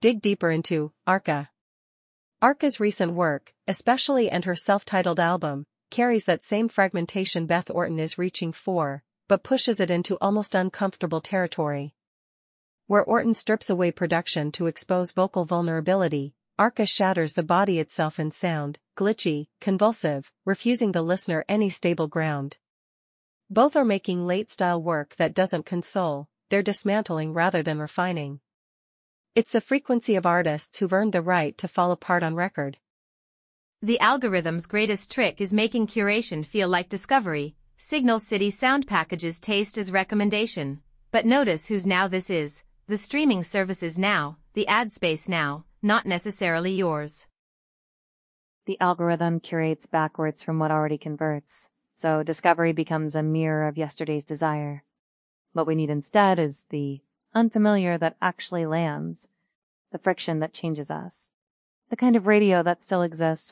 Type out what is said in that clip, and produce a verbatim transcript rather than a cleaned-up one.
dig deeper into Arca. Arca's recent work, especially and her self-titled album, carries that same fragmentation Beth Orton is reaching for, but pushes it into almost uncomfortable territory. Where Orton strips away production to expose vocal vulnerability, Arca shatters the body itself in sound, glitchy, convulsive, refusing the listener any stable ground. Both are making late-style work that doesn't console, they're dismantling rather than refining. It's the frequency of artists who've earned the right to fall apart on record. The algorithm's greatest trick is making curation feel like discovery. Signal City sound packages taste as recommendation. But notice whose now this is. The streaming services now, the ad space now, not necessarily yours. The algorithm curates backwards from what already converts, so discovery becomes a mirror of yesterday's desire. What we need instead is the unfamiliar that actually lands, the friction that changes us, the kind of radio that still exists